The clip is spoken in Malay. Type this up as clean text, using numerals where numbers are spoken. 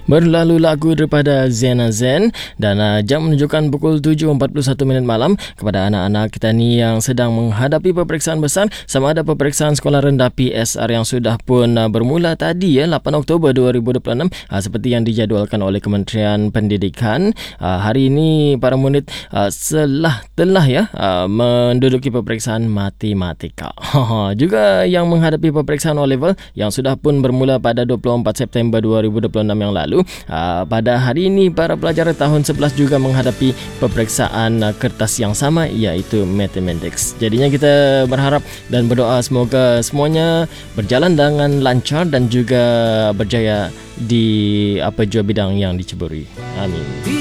Berlalu lagu daripada Zena Zen dan jam menunjukkan pukul 7.41 malam kepada anak-anak kita ni yang sedang menghadapi peperiksaan besar, sama ada peperiksaan sekolah rendah PSR yang sudah pun bermula tadi 8 Oktober 2026 seperti yang dijadualkan oleh Kementerian Pendidikan. Hari ini para murid telah menduduki peperiksaan matematika. Juga yang menghadapi peperiksaan O-level yang sudah pun bermula pada 24 September 2026 yang lalu. Pada hari ini para pelajar tahun 11 juga menghadapi peperiksaan kertas yang sama, iaitu Mathematics. Jadinya kita berharap dan berdoa semoga semuanya berjalan dengan lancar dan juga berjaya di apa jua bidang yang diceburi. Amin.